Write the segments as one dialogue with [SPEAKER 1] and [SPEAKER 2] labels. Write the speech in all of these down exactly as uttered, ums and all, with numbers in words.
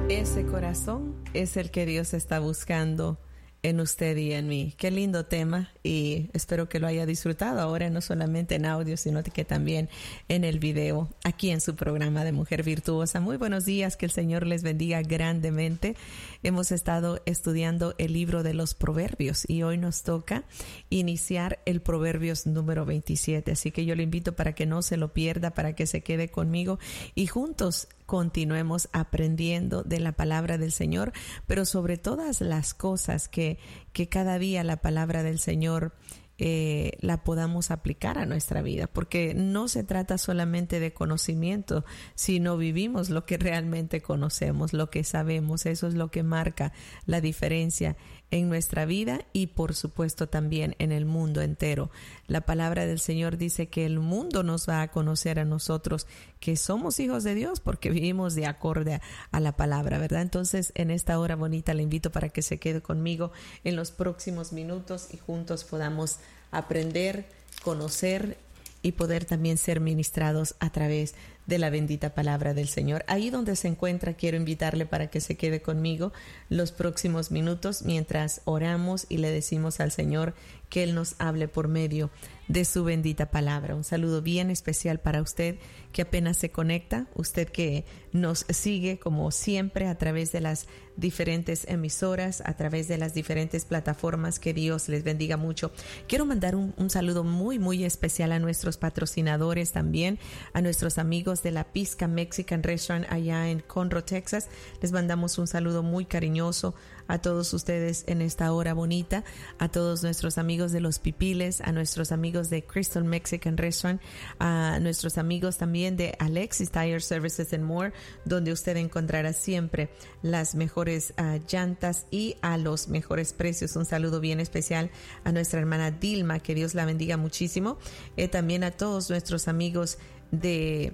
[SPEAKER 1] Ese corazón es el que Dios está buscando en usted y en mí. Qué lindo tema, y espero que lo haya disfrutado ahora, no solamente en audio, sino que también en el video, aquí en su programa de Mujer Virtuosa. Muy buenos días, que el Señor les bendiga grandemente. Hemos estado estudiando el libro de los Proverbios y hoy nos toca iniciar el Proverbios número veintisiete. Así que yo le invito para que no se lo pierda, para que se quede conmigo y juntos continuemos aprendiendo de la palabra del Señor, pero sobre todas las cosas que, que cada día la palabra del Señor eh, la podamos aplicar a nuestra vida, porque no se trata solamente de conocimiento, sino vivimos lo que realmente conocemos, lo que sabemos. Eso es lo que marca la diferencia en nuestra vida y por supuesto también en el mundo entero. La palabra del Señor dice que el mundo nos va a conocer a nosotros que somos hijos de Dios porque vivimos de acorde a, a la palabra, ¿verdad? Entonces, en esta hora bonita le invito para que se quede conmigo en los próximos minutos y juntos podamos aprender, conocer y poder también ser ministrados a través de la bendita palabra del Señor. Ahí donde se encuentra, quiero invitarle para que se quede conmigo los próximos minutos mientras oramos y le decimos al Señor que Él nos hable por medio de su bendita palabra. Un saludo bien especial para usted que apenas se conecta, usted que nos sigue como siempre a través de las diferentes emisoras, a través de las diferentes plataformas. Que Dios les bendiga mucho. Quiero mandar un, un saludo muy, muy especial a nuestros patrocinadores también, a nuestros amigos de la Pizca Mexican Restaurant allá en Conroe, Texas. Les mandamos un saludo muy cariñoso a todos ustedes en esta hora bonita, a todos nuestros amigos de Los Pipiles, a nuestros amigos de Crystal Mexican Restaurant, a nuestros amigos también de Alexis Tire Services and More, donde usted encontrará siempre las mejores uh, llantas y a los mejores precios. Un saludo bien especial a nuestra hermana Dilma, que Dios la bendiga muchísimo. Eh, también a todos nuestros amigos de...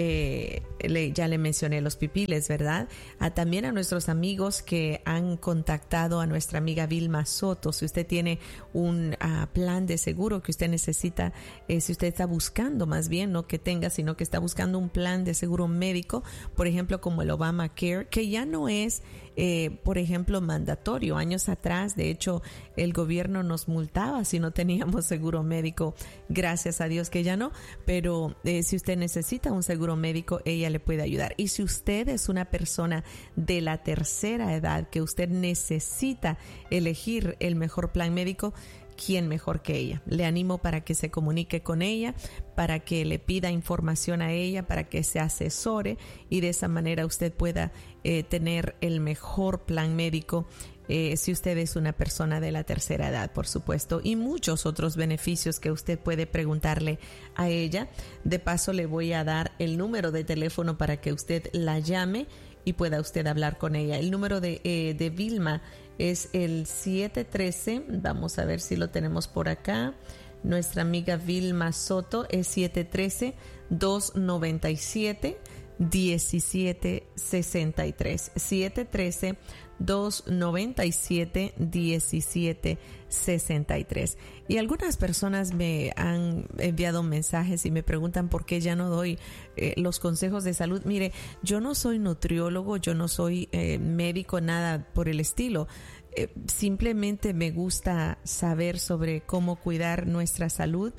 [SPEAKER 1] Eh, le, ya le mencioné Los Pipiles, ¿verdad? A, también a nuestros amigos que han contactado a nuestra amiga Vilma Soto. Si usted tiene un uh, plan de seguro que usted necesita, eh, si usted está buscando, más bien, no que tenga, sino que está buscando un plan de seguro médico, por ejemplo, como el Obamacare, que ya no es, eh, por ejemplo, mandatorio. Años atrás, de hecho, el gobierno nos multaba si no teníamos seguro médico. Gracias a Dios que ya no, pero eh, si usted necesita un seguro seguro médico, ella le puede ayudar. Y si usted es una persona de la tercera edad que usted necesita elegir el mejor plan médico, ¿quién mejor que ella? Le animo para que se comunique con ella, para que le pida información a ella, para que se asesore y de esa manera usted pueda eh, tener el mejor plan médico. Eh, si usted es una persona de la tercera edad, por supuesto, y muchos otros beneficios que usted puede preguntarle a ella. De paso, le voy a dar el número de teléfono para que usted la llame y pueda usted hablar con ella. El número de, eh, de Vilma es el siete uno tres, vamos a ver si lo tenemos por acá. Nuestra amiga Vilma Soto es siete uno tres, dos nueve siete, uno siete seis tres. siete uno tres, dos nueve siete, uno siete seis tres. Y algunas personas me han enviado mensajes y me preguntan por qué ya no doy eh, los consejos de salud. Mire, yo no soy nutriólogo, yo no soy eh, médico, nada por el estilo. Eh, simplemente me gusta saber sobre cómo cuidar nuestra salud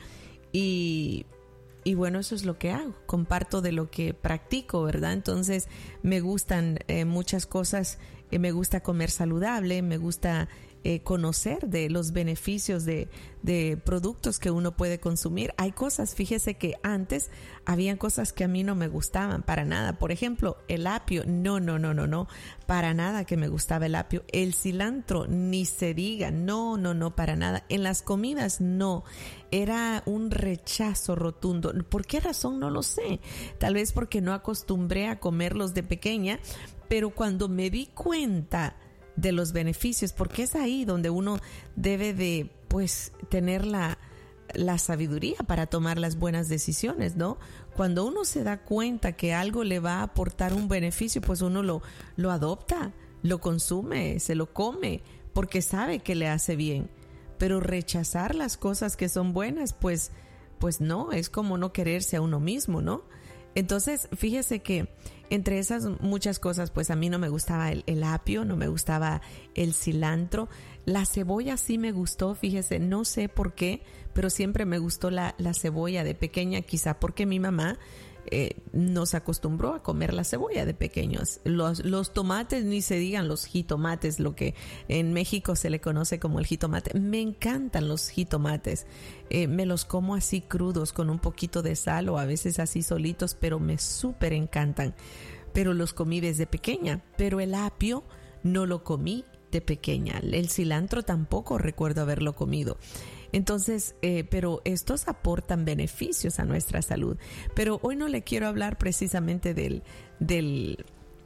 [SPEAKER 1] y Y bueno, eso es lo que hago, comparto de lo que practico, ¿verdad? Entonces me gustan eh, muchas cosas, eh, me gusta comer saludable, me gusta eh, conocer de los beneficios de, de productos que uno puede consumir. Hay cosas, fíjese que antes habían cosas que a mí no me gustaban para nada. Por ejemplo, el apio, no, no, no, no, no, para nada que me gustaba el apio. El cilantro, ni se diga, no, no, no, para nada. En las comidas, no. Era un rechazo rotundo. ¿Por qué razón? No lo sé. Tal vez porque no acostumbré a comerlos de pequeña, pero cuando me di cuenta de los beneficios, porque es ahí donde uno debe de, pues, tener la, la sabiduría para tomar las buenas decisiones, ¿no? Cuando uno se da cuenta que algo le va a aportar un beneficio, pues uno lo, lo adopta, lo consume, se lo come, porque sabe que le hace bien. Pero rechazar las cosas que son buenas, pues, pues no, es como no quererse a uno mismo, ¿no? Entonces, fíjese que entre esas muchas cosas, pues a mí no me gustaba el, el apio, no me gustaba el cilantro. La cebolla sí me gustó, fíjese, no sé por qué, pero siempre me gustó la, la cebolla de pequeña, quizá porque mi mamá eh, nos acostumbró a comer la cebolla de pequeños. Los, los tomates, ni se digan los jitomates, lo que en México se le conoce como el jitomate. Me encantan los jitomates. Eh, me los como así crudos con un poquito de sal o a veces así solitos, pero me súper encantan. Pero los comí desde pequeña. Pero el apio no lo comí de pequeña. El cilantro tampoco recuerdo haberlo comido. Entonces, eh, pero estos aportan beneficios a nuestra salud. Pero hoy no le quiero hablar precisamente del, del,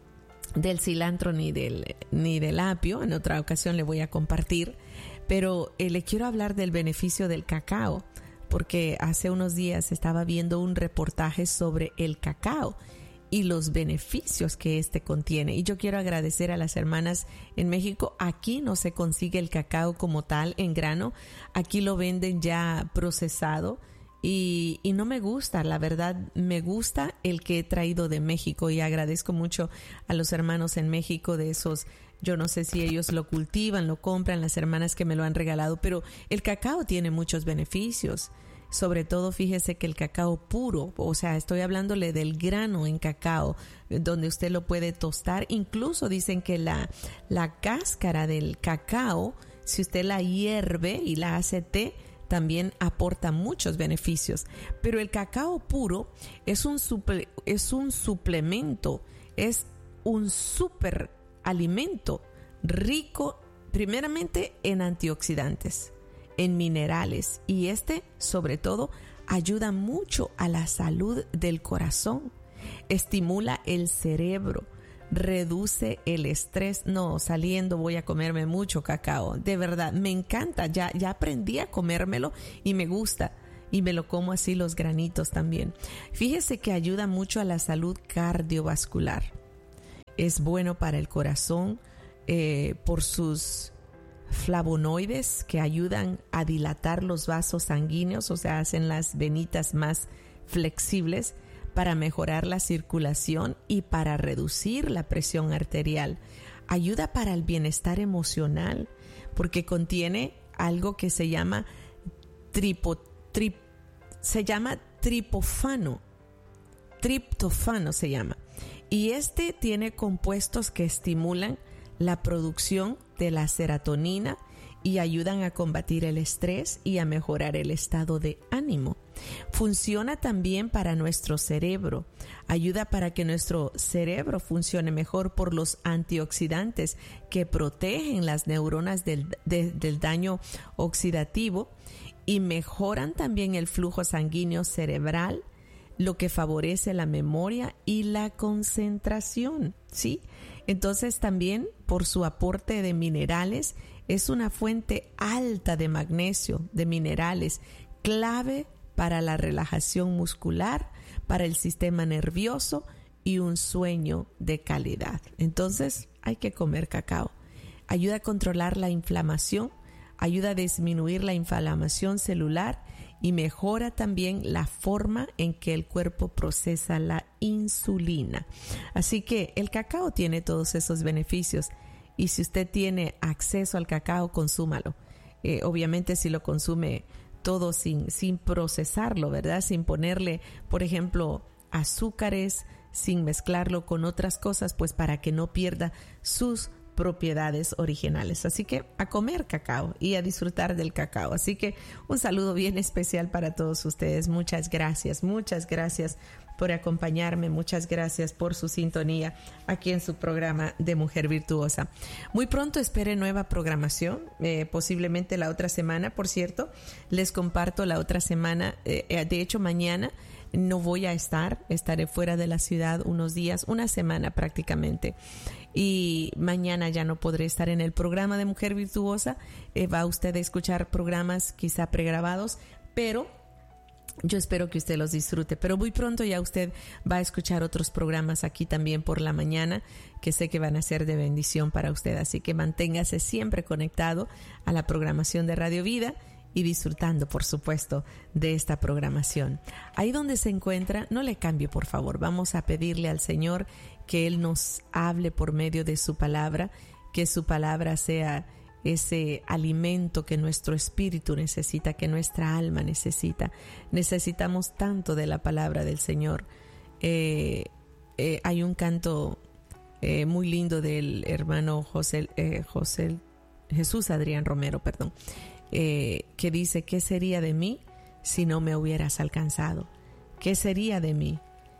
[SPEAKER 1] del cilantro ni del, ni del apio. En otra ocasión le voy a compartir. Pero eh, le quiero hablar del beneficio del cacao, porque hace unos días estaba viendo un reportaje sobre el cacao y los beneficios que este contiene. Y yo quiero agradecer a las hermanas en México. Aquí no se consigue el cacao como tal en grano. Aquí lo venden ya procesado y, y no me gusta. La verdad, me gusta el que he traído de México y agradezco mucho a los hermanos en México de esos. Yo no sé si ellos lo cultivan, lo compran, las hermanas que me lo han regalado, pero el cacao tiene muchos beneficios. Sobre todo, fíjese que el cacao puro, o sea, estoy hablándole del grano en cacao, donde usted lo puede tostar. Incluso dicen que la, la cáscara del cacao, si usted la hierve y la hace té, también aporta muchos beneficios. Pero el cacao puro es un, suple, es un suplemento, es un súper alimento rico primeramente en antioxidantes, en minerales, y este sobre todo ayuda mucho a la salud del corazón, estimula el cerebro, reduce el estrés. No, saliendo voy a comerme mucho cacao, de verdad, me encanta, ya, ya aprendí a comérmelo y me gusta. Y me lo como así los granitos también. Fíjese que ayuda mucho a la salud cardiovascular. Es bueno para el corazón eh, por sus flavonoides que ayudan a dilatar los vasos sanguíneos, o sea, hacen las venitas más flexibles para mejorar la circulación y para reducir la presión arterial. Ayuda para el bienestar emocional porque contiene algo que se llama tripo, trip, se llama triptófano, triptófano se llama. Y este tiene compuestos que estimulan la producción de la serotonina y ayudan a combatir el estrés y a mejorar el estado de ánimo. Funciona también para nuestro cerebro. Ayuda para que nuestro cerebro funcione mejor por los antioxidantes que protegen las neuronas del, de, del daño oxidativo y mejoran también el flujo sanguíneo cerebral, lo que favorece la memoria y la concentración, ¿sí? Entonces también por su aporte de minerales es una fuente alta de magnesio, de minerales, clave para la relajación muscular, para el sistema nervioso y un sueño de calidad. Entonces hay que comer cacao. Ayuda a controlar la inflamación, ayuda a disminuir la inflamación celular y mejora también la forma en que el cuerpo procesa la insulina. Así que el cacao tiene todos esos beneficios y si usted tiene acceso al cacao, consúmalo. Eh, obviamente si lo consume todo sin, sin procesarlo, ¿verdad? Sin ponerle, por ejemplo, azúcares, sin mezclarlo con otras cosas, pues para que no pierda sus propiedades originales. Así que a comer cacao y a disfrutar del cacao. Así que un saludo bien especial para todos ustedes. Muchas gracias, muchas gracias por acompañarme, muchas gracias por su sintonía aquí en su programa de Mujer Virtuosa. Muy pronto espere nueva programación, eh, posiblemente la otra semana, por cierto, les comparto la otra semana, eh, de hecho mañana no voy a estar, estaré fuera de la ciudad unos días, una semana prácticamente. Y mañana ya no podré estar en el programa de Mujer Virtuosa. Eh, va usted a escuchar programas quizá pregrabados, pero yo espero que usted los disfrute. Pero muy pronto ya usted va a escuchar otros programas aquí también por la mañana, que sé que van a ser de bendición para usted. Así que manténgase siempre conectado a la programación de Radio Vida y disfrutando, por supuesto, de esta programación. Ahí donde se encuentra, no le cambie, por favor. Vamos a pedirle al Señor que Él nos hable por medio de su palabra, que su palabra sea ese alimento que nuestro espíritu necesita, que nuestra alma necesita. Necesitamos tanto de la palabra del Señor. Eh, eh, hay un canto eh, muy lindo del hermano José, eh, José Jesús Adrián Romero, perdón, eh, que dice: ¿qué sería de mí si no me hubieras alcanzado? ¿Qué sería de mí?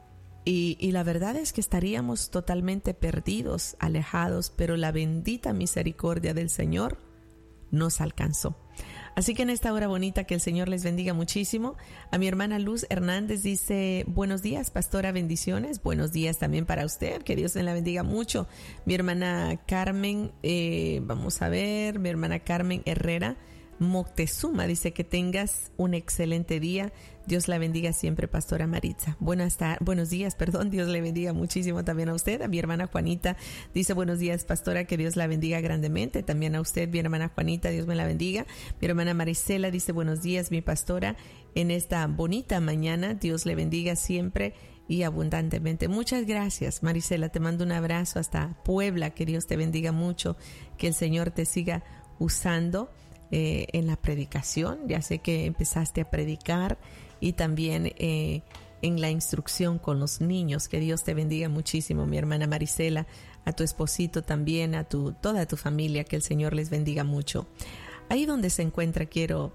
[SPEAKER 1] Y, y la verdad es que estaríamos totalmente perdidos, alejados, pero la bendita misericordia del Señor nos alcanzó. Así que en esta hora bonita, que el Señor les bendiga muchísimo. A mi hermana Luz Hernández dice: buenos días, pastora, bendiciones. Buenos días también para usted, que Dios me la bendiga mucho. Mi hermana Carmen, eh, vamos a ver, mi hermana Carmen Herrera Moctezuma dice: que tengas un excelente día. Dios la bendiga siempre, pastora Maritza. Buenas tar- buenos días, perdón. Dios le bendiga muchísimo también a usted. A mi hermana Juanita dice: buenos días, pastora, que Dios la bendiga grandemente. También a usted, mi hermana Juanita, Dios me la bendiga. Mi hermana Marisela dice: buenos días, mi pastora, en esta bonita mañana. Dios le bendiga siempre y abundantemente. Muchas gracias, Marisela. Te mando un abrazo hasta Puebla. Que Dios te bendiga mucho. Que el Señor te siga usando Eh, en la predicación. Ya sé que empezaste a predicar, y también eh, en la instrucción con los niños. Que Dios te bendiga muchísimo, mi hermana Marisela, a tu esposito también, a tu, toda tu familia, que el Señor les bendiga mucho. Ahí donde se encuentra, quiero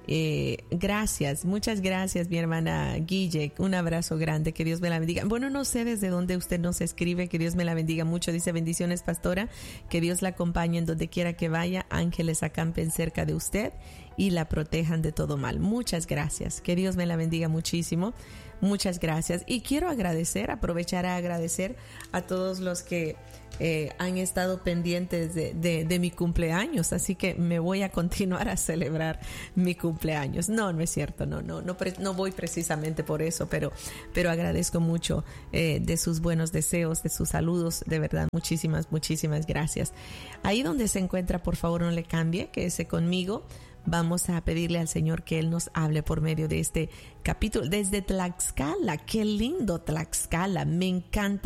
[SPEAKER 1] Eh, gracias, muchas gracias, mi hermana Guille, un abrazo grande, que Dios me la bendiga. Bueno, no sé desde dónde usted nos escribe, que Dios me la bendiga mucho. Dice: bendiciones, pastora, que Dios la acompañe en donde quiera que vaya, ángeles acampen cerca de usted y la protejan de todo mal. Muchas gracias, que Dios me la bendiga muchísimo. Muchas gracias. Y quiero agradecer, aprovechar a agradecer a todos los que eh, han estado pendientes de, de, de mi cumpleaños. Así que me voy a continuar a celebrar mi cumpleaños. No, no es cierto. No, no, no, no voy precisamente por eso, pero, pero agradezco mucho eh, de sus buenos deseos, de sus saludos. De verdad, muchísimas, muchísimas gracias. Ahí donde se encuentra, por favor, no le cambie, quédese conmigo. Vamos a pedirle al Señor que Él nos hable por medio de este capítulo desde Tlaxcala. Qué lindo Tlaxcala, me encanta